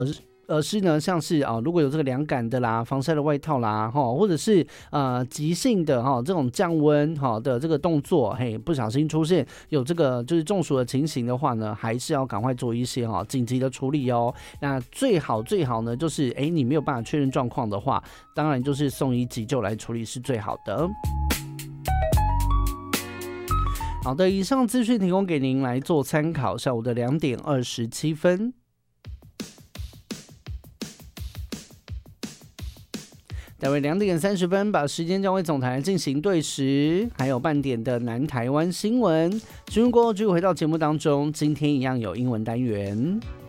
而是呢，像是如果有这个凉感的啦、防晒的外套啦，或者是急性的这种降温的这个动作，不小心出现有这个就是中暑的情形的话呢，还是要赶快做一些紧急的处理哦。那最好呢，就是你没有办法确认状况的话，当然就是送医急救来处理是最好的。好的，以上资讯提供给您来做参考。下午的2点27分。待会2点30分，把时间交为总台进行对时，还有半点的南台湾新闻。新闻过后，继续回到节目当中。今天一样有英文单元。